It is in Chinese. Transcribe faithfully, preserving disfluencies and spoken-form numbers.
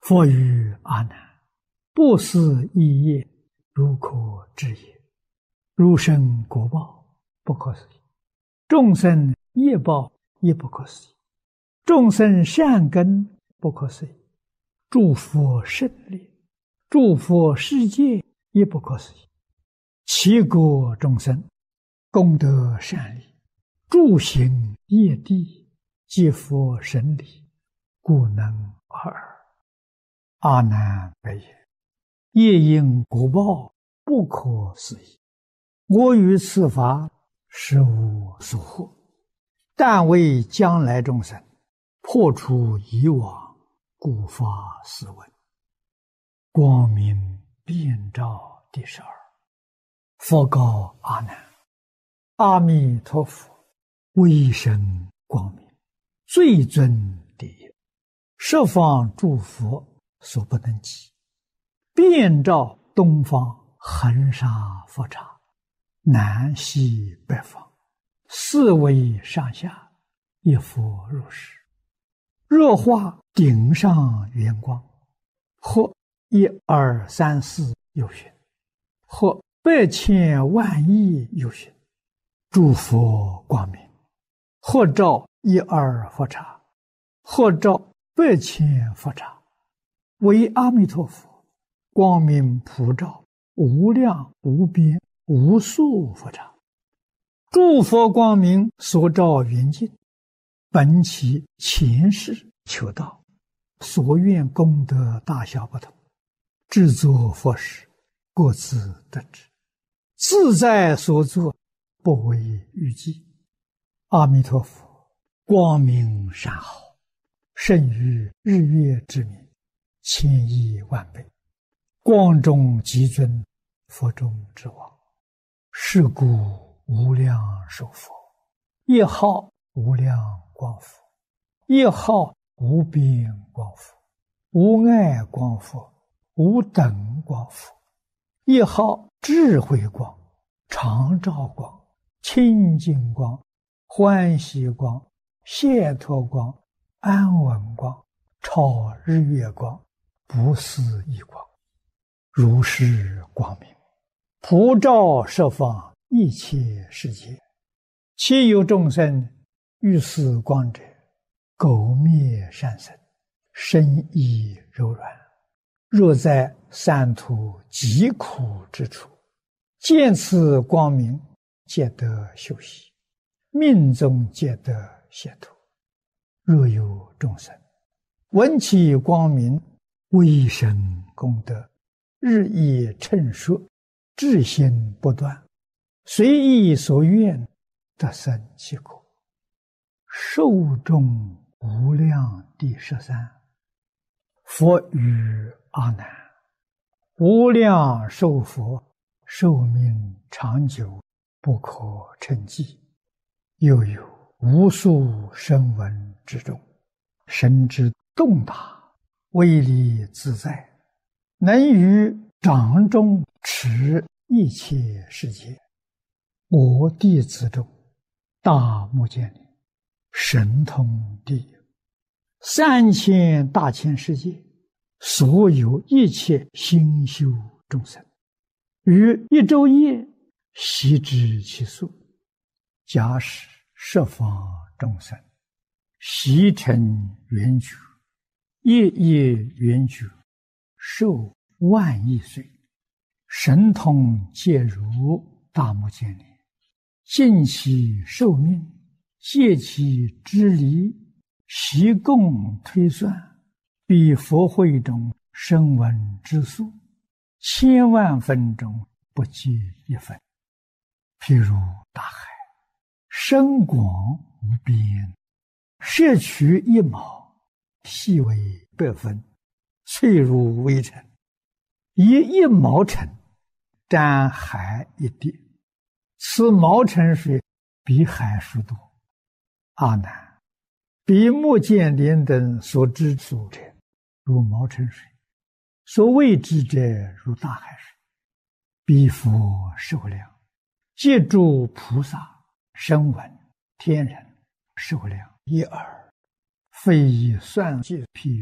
佛语阿难：不思议业，如可知也。如生果报，不可思议；众生业报，也不可思议；众生善根，不可思议；诸佛胜利，诸佛世界，也不可思议。其国众生，功德善利，诸行业地，皆佛神力，故能尔。阿难白言：业因果报，不可思议。我于此法，实无所获，但为将来众生破除以往，故发斯文。光明遍照第十二。佛告阿难：阿弥陀佛，威神光明，最尊第一，十方诸佛所不能及，遍照东方恒沙佛刹，南西北方，四维上下，一佛如是。若化顶上圆光，或一二三四有寻，或百千万亿有寻，诸佛光明，或照一二佛刹，或照百千佛刹，为阿弥陀佛光明普照无量无边无数佛刹。诸佛光明所照圆净，本其前世求道，所愿功德大小不同，制作佛事，各自得知，自在所作，不为预计。阿弥陀佛光明善好，胜于日月之明，千亿万倍，光中极尊，佛中之王。是故无量寿佛，一号无量光佛，一号无边光佛，无碍光佛，无等光佛，一号智慧光，常照光，清净光，欢喜光，解脱光，安稳光，超日月光，不思议光。如是光明普照十方一切世界，其有众生遇此光者，苟灭善生，身意柔软，若在三途极苦之处，见此光明，皆得休息，命中皆得解脱。若有众生闻其光明，威神功德日益称说，至心不断，随意所愿，得生其果。寿终无量第十三。佛语阿难：无量寿佛，寿命长久，不可称计。又有无数声闻之中，神之动大，威力自在，能于掌中持一切世界。我弟子中，大目犍连神通第一，三千大千世界，所有一切心修众生，于一昼夜悉知其数。假使十方众生悉成圆觉，夜夜圆觉，寿万亿岁，神通皆如大目犍连，尽其寿命，借其之离，悉共推算，比佛会中声闻之数，千万分中不计一分。譬如大海，深广无边，摄取一毛，细为百分，脆如微尘，以一毛尘沾海一滴，此毛尘水比海数多。阿难，比目犍连等所知数者，如毛尘水；所未知者，如大海水。彼佛寿量，借诸菩萨、声闻、天人寿量一耳，非以算计譬